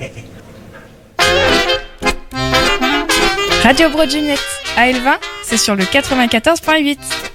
Radio Broadunette à Elvin, c'est sur le 94.8.